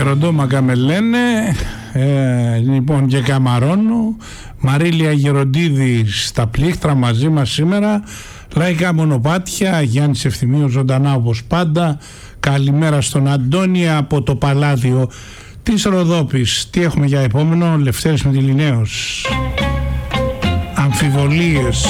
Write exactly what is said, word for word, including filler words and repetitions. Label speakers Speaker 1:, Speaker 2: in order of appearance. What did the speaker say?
Speaker 1: Γεροντόμακα με λένε, ε, λοιπόν, και Καμαρώνου. Μαρίλια Γεροντίδη στα πλήκτρα μαζί μας σήμερα. Λαϊκά μονοπάτια, Γιάννης Ευθυμίου ζωντανά όπως πάντα. Καλημέρα στον Αντώνη από το Παλάδιο της Ροδόπης. Τι έχουμε για επόμενο? Λευτέρης Μητυληναίος. Αμφιβολίες.